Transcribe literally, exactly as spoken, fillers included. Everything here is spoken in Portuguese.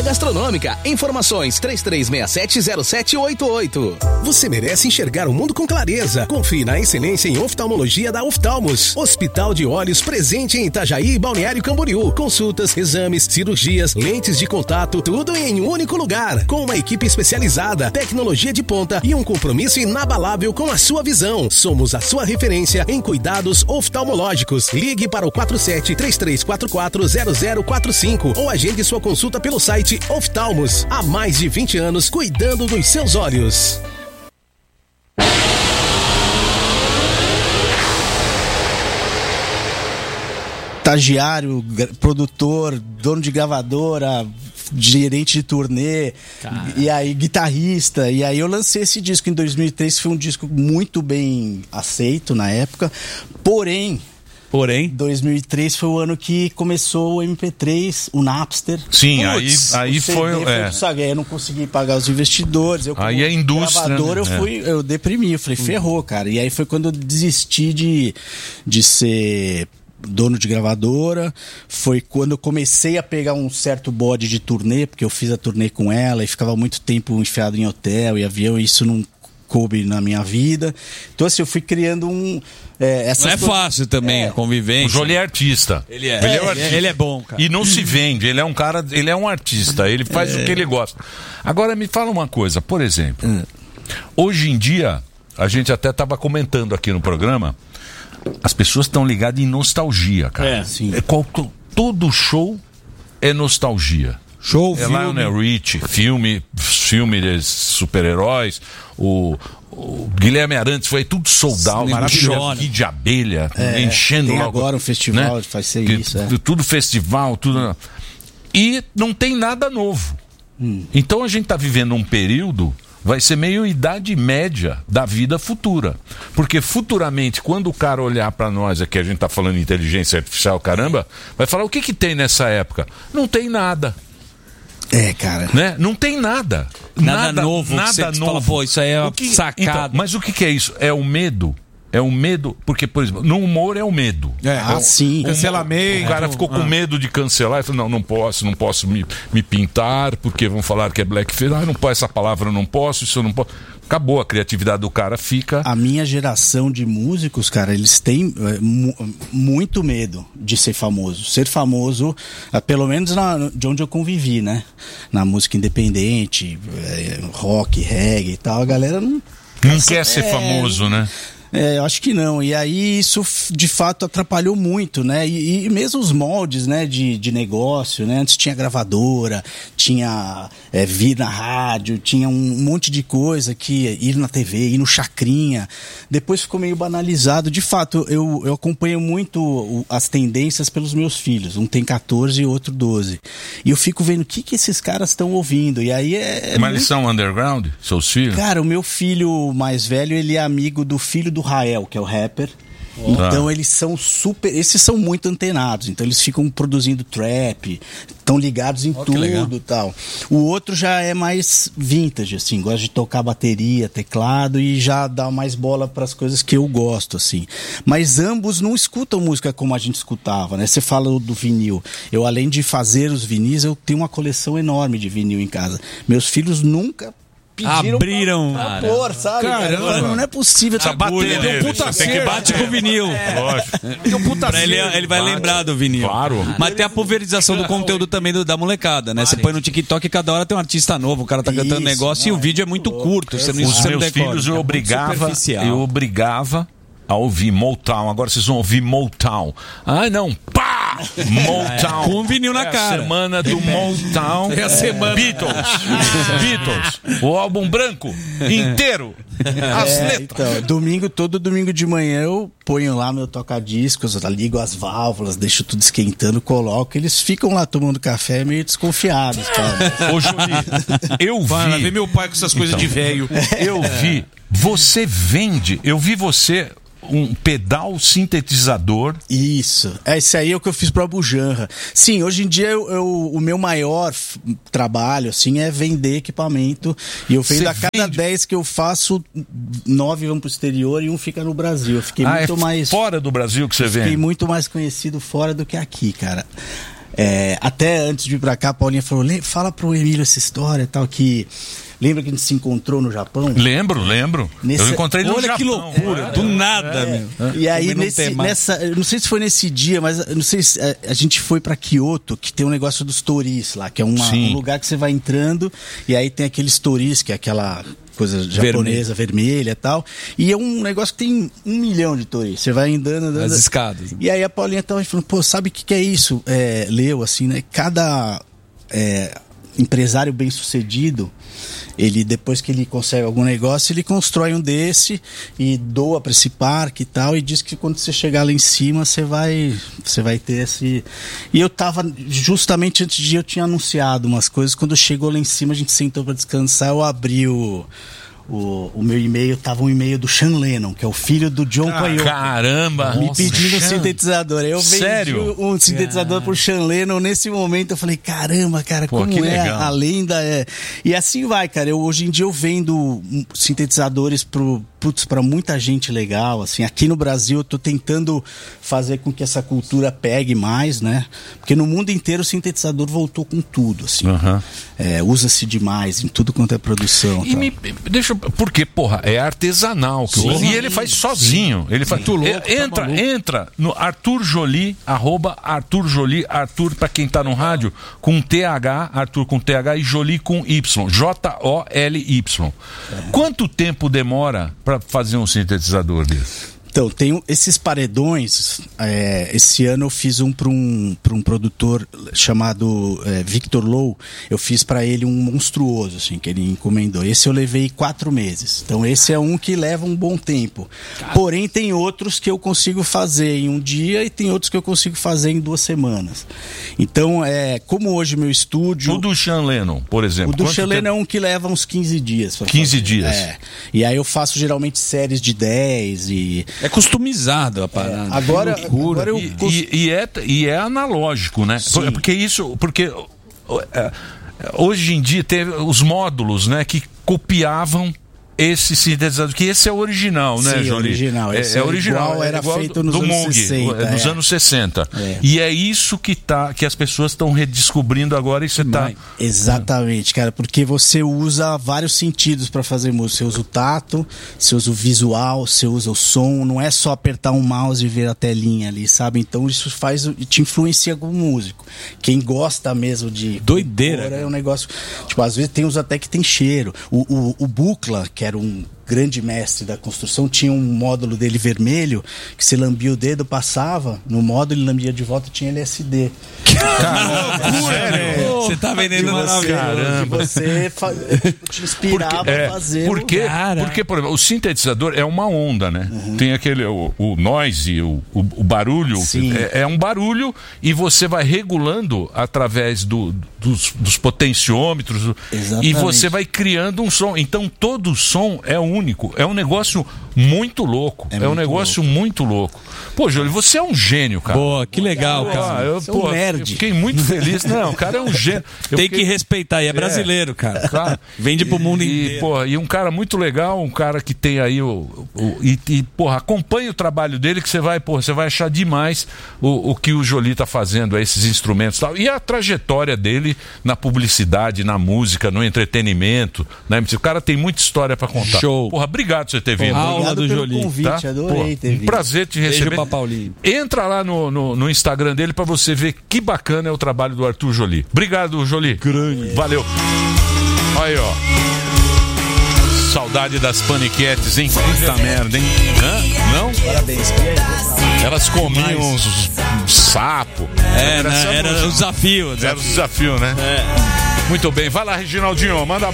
Guia Gastronômica. Informações três três seis sete zero sete oito oito. Você merece enxergar o mundo com clareza. Confie na excelência em oftalmologia da Oftalmos. Hospital de Olhos presente em Itajaí e Balneário Camboriú. Consultas, exames, cirurgias, lentes de contato, tudo em um único lugar. Com uma equipe especializada, tecnologia de ponta e um compromisso inabalável com a sua visão. Somos a sua referência em cuidados oftalmológicos. Ligue para o quatro sete três três quatro quatro zero zero quatro cinco ou agende sua consulta pelo site Oftalmos. Há mais de vinte anos cuidando dos seus olhos. Estagiário, produtor, dono de gravadora, gerente de turnê, cara. E aí guitarrista, e aí eu lancei esse disco em dois mil e três, foi um disco muito bem aceito na época, porém Porém, dois mil e três foi o ano que começou o M P três, o Napster. Sim, Puts, aí, aí o C D foi... foi é. sabe, eu não consegui pagar os investidores. Eu, aí a indústria... Gravador, né? eu, fui, é. eu deprimi, eu falei, ferrou, cara. E aí foi quando eu desisti de, de ser dono de gravadora. Foi quando eu comecei a pegar um certo bode de turnê, porque eu fiz a turnê com ela e ficava muito tempo enfiado em hotel e avião, e isso não coube na minha vida. Então assim, eu fui criando um... É, essas não é coisas... fácil também é. a convivência. O Jolie é artista. Ele é. Ele é, é, um artista. Ele é bom, cara. E não se vende. Ele é um cara... Ele é um artista. Ele faz é. o que ele gosta. Agora, me fala uma coisa. Por exemplo, hum. hoje em dia, a gente até estava comentando aqui no programa, as pessoas estão ligadas em nostalgia, cara. É, sim. É, qual, todo show é nostalgia. Show, é filme. Lionel Richie, filme, filme de super-heróis, o, o Guilherme Arantes foi tudo sold out, maravilhoso, de abelha, é, enchendo tem logo. Agora um festival, né? Vai ser isso. É. Tudo festival, tudo. E não tem nada novo. Hum. Então a gente está vivendo um período, vai ser meio idade média da vida futura. Porque futuramente, quando o cara olhar para nós, aqui a gente está falando de inteligência artificial, caramba, vai falar, o que que tem nessa época? Não tem nada. É, cara. Né? Não tem nada. Nada, nada novo. Nada você novo. Fala, pô, isso aí é uma que, sacada. Então, mas o que, que é isso? É o medo. É o medo, porque, por exemplo, no humor é o medo. É, ah, o, sim. O, Cancelamento. O cara ficou com ah. medo de cancelar e falou, não, não posso, não posso me, me pintar, porque vão falar que é blackface. Ah, não posso, essa palavra eu não posso, isso eu não posso. Acabou, a criatividade do cara fica... A minha geração de músicos, cara, eles têm é, mu- muito medo de ser famoso. Ser famoso, é, pelo menos na, de onde eu convivi, né? Na música independente, é, rock, reggae e tal, a galera não... Não essa, quer ser é, famoso, né? É, eu acho que não. E aí isso de fato atrapalhou muito, né? E, e mesmo os moldes, né, de, de negócio, né? Antes tinha gravadora, tinha é, vir na rádio, tinha um monte de coisa que ir na T V, ir no Chacrinha. Depois ficou meio banalizado. De fato, eu, eu acompanho muito as tendências pelos meus filhos. Um tem catorze e outro doze. E eu fico vendo o que, que esses caras estão ouvindo. E aí é. é Mas muito... eles são underground, seus filhos? Cara, o meu filho mais velho, ele é amigo do filho do Rael, que é o rapper. Oh. Então eles são super... Esses são muito antenados. Então eles ficam produzindo trap, estão ligados em oh, tudo e tal. O outro já é mais vintage, assim. Gosta de tocar bateria, teclado e já dá mais bola para as coisas que eu gosto, assim. Mas ambos não escutam música como a gente escutava, né? Você fala do vinil. Eu, além de fazer os vinis, eu tenho uma coleção enorme de vinil em casa. Meus filhos nunca... Abriram, pra, pra pôr, sabe? Caramba, cara? Não é possível. Tá batendo, tem um puta tem que bate com o vinil. É. Lógico. Tem um puta ele, ele vai bate. lembrar do vinil. Claro. Mas tem a pulverização do conteúdo também do, da molecada, né? Você põe no TikTok e cada hora tem um artista novo, o cara tá cantando Isso, negócio não, e o vídeo é muito curto. Você não, Os você meus não filhos eu é obrigava, eu obrigava a ouvir Motown. Agora vocês vão ouvir Motown. Ah, não. Pá! Motown. Com um vinil na é cara. A semana do Motown. É a semana. Beatles. Beatles. O álbum branco inteiro. As é, letras. Então, domingo, todo domingo de manhã eu ponho lá meu toca-discos, ligo as válvulas, deixo tudo esquentando, coloco. Eles ficam lá tomando café meio desconfiados, cara. Ô, Julie, eu vi... Fala, vem meu pai com essas coisas então, de velho. Eu vi... Você vende... Eu vi você... um pedal sintetizador. Isso. É, esse aí é o que eu fiz pro Abujanra. Sim, hoje em dia eu, eu, o meu maior f- trabalho assim, é vender equipamento. E eu vendo a cada vende... dez que eu faço, nove vão pro exterior e um fica no Brasil. Eu fiquei ah, muito é mais... fora do Brasil que você vende? Fiquei muito mais conhecido fora do que aqui, cara. É, até antes de vir pra cá, a Paulinha falou, fala pro Emílio essa história e tal, que... Lembra que a gente se encontrou no Japão? Lembro, lembro. Nesse... Eu encontrei no Olha Japão. que loucura, é, do nada, é. meu. E aí, nesse, nessa, não sei se foi nesse dia, mas não sei se a, a gente foi pra Kyoto, que tem um negócio dos toris lá, que é uma, um lugar que você vai entrando, e aí tem aqueles toris, que é aquela coisa japonesa, vermelha, vermelha e tal. E é um negócio que tem um milhão de toris. Você vai andando, andando. As escadas. E aí a Paulinha tava falando, pô, sabe o que, que é isso? É, leu assim, né? Cada é, empresário bem sucedido, ele, depois que ele consegue algum negócio, ele constrói um desse e doa para esse parque e tal, e diz que quando você chegar lá em cima, você vai, você vai ter esse... E eu tava, justamente antes de ir, eu tinha anunciado umas coisas, quando chegou lá em cima, a gente sentou para descansar, eu abri o... O, o meu e-mail, tava um e-mail do Sean Lennon, que é o filho do John ah, Coyote. Caramba! Me Nossa, pedindo Sean. um sintetizador. Eu Sério? vendi um sintetizador cara. pro Sean Lennon. Nesse momento eu falei, caramba, cara, Pô, como que é legal. a lenda é. E assim vai, cara. Eu, hoje em dia eu vendo sintetizadores pro, putz, pra muita gente legal. Assim, aqui no Brasil eu tô tentando fazer com que essa cultura pegue mais, né? Porque no mundo inteiro o sintetizador voltou com tudo, assim. Uhum. É, usa-se demais em tudo quanto é produção. E tá? me, deixa eu, porque, porra, é artesanal. Que eu, e ele faz sozinho. Ele faz, Muito louco, é, entra, tá entra no Arthur Joly, arroba Arthur Joly, Arthur, pra quem tá no rádio, com T H, Arthur com T H e Joly com Y, J O L Y. É. Quanto tempo demora pra fazer um sintetizador desse? Então, tem esses paredões. É, esse ano eu fiz um para um, para um produtor chamado é, Victor Low. Eu fiz para ele um monstruoso, assim, que ele encomendou. Esse eu levei quatro meses. Então, esse é um que leva um bom tempo. Cara. Porém, tem outros que eu consigo fazer em um dia e tem outros que eu consigo fazer em duas semanas. Então, é, como hoje meu estúdio... O do Sean Lennon, por exemplo. O do Quanto Sean Lennon tempo? é um que leva uns quinze dias. quinze fazer. dias. É. E aí eu faço geralmente séries de dez e... É customizado a parada. É, agora, agora eu... E, e, e, é, e é analógico, né? Sim. Porque isso... Porque é, hoje em dia teve os módulos, né, que copiavam esse sintetizador, que esse é o original, né, Sim, Joly? original. É, esse é original. Igual, era é igual feito nos do anos Moog, sessenta. Dos é. anos sessenta. É. E é isso que, tá, que as pessoas estão redescobrindo agora e você tá... Exatamente, cara, porque você usa vários sentidos para fazer música. Você usa o tato, você usa o visual, você usa o som. Não é só apertar um mouse e ver a telinha ali, sabe? Então isso faz, te influencia como músico. Quem gosta mesmo de... Doideira. É um negócio... Tipo, às vezes tem uns até que tem cheiro. O, o, o Buchla, que era um grande mestre da construção, tinha um módulo dele vermelho, que você lambia o dedo, passava, no módulo ele lambia de volta, tinha L S D. Sério? Você tá vendendo você, caramba. você fa... te inspirava Porque, é, a fazer. porque, Cara. porque, por exemplo, o sintetizador é uma onda, né? Uhum. Tem aquele, o, o noise, o, o, o barulho, é, é um barulho e você vai regulando através do, dos, dos potenciômetros. Exatamente. E você vai criando um som. Então todo som é único. É um negócio muito louco. É, é um negócio louco. muito louco. Pô, Júlio, você é um gênio, cara. Pô, que legal, ah, cara. Eu, você pô, é um nerd. Eu fiquei muito feliz. Não, o cara é um gênio. Eu Tem fiquei... que respeitar, e é brasileiro, cara. Claro. Vende pro mundo e, inteiro. Porra, e um cara muito legal, um cara que tem aí o. o e, e, porra, acompanhe o trabalho dele que você vai, porra, você vai achar demais o, o que o Joly tá fazendo, esses instrumentos e tal. E a trajetória dele na publicidade, na música, no entretenimento, né? O cara tem muita história pra contar. Show. Porra, obrigado por você ter vindo. Aula Obrigado do pelo Joly, convite, Tá? adorei Porra, ter vindo. um prazer te receber. Beijo pra Paulinho. Entra lá no, no, no Instagram dele pra você ver que bacana é o trabalho do Arthur Joly. Obrigado, Joly. Grande. Valeu. Olha aí, ó. Saudade das paniquetes, hein? Puta merda, hein? Hã? Não? Parabéns. Elas comiam uns, uns sapo. É, era, né? Era o desafio. Era o desafio, né? É. Muito bem. Vai lá, Reginaldinho. Manda